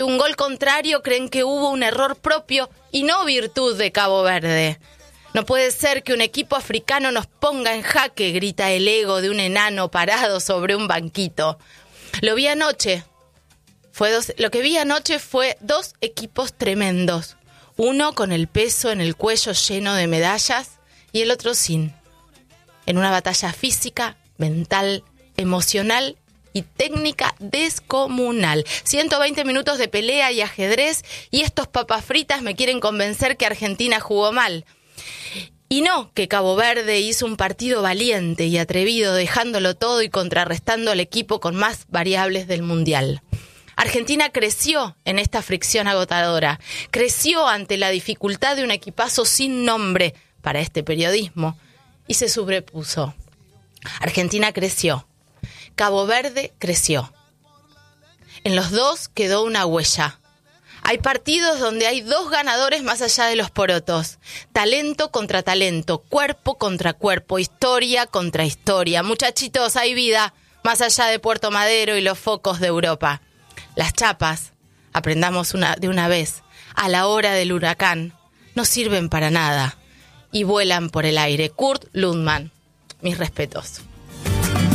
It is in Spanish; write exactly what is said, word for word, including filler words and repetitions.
un gol contrario creen que hubo un error propio y no virtud de Cabo Verde. No puede ser que un equipo africano nos ponga en jaque, grita el ego de un enano parado sobre un banquito. Lo vi anoche. Fue dos, lo que vi anoche fue dos equipos tremendos. Uno con el peso en el cuello lleno de medallas y el otro sin. En una batalla física, mental, emocional y técnica descomunal. ciento veinte minutos de pelea y ajedrez y estos papas fritas me quieren convencer que Argentina jugó mal. Y no que Cabo Verde hizo un partido valiente y atrevido, dejándolo todo y contrarrestando al equipo con más variables del Mundial. Argentina creció en esta fricción agotadora, creció ante la dificultad de un equipazo sin nombre para este periodismo y se sobrepuso. Argentina creció, Cabo Verde creció. En los dos quedó una huella. Hay partidos donde hay dos ganadores más allá de los porotos. Talento contra talento, cuerpo contra cuerpo, historia contra historia. Muchachitos, hay vida más allá de Puerto Madero y los focos de Europa. Las chapas, aprendamos una, de una vez, a la hora del huracán, no sirven para nada y vuelan por el aire. Kurt Lundman, mis respetos.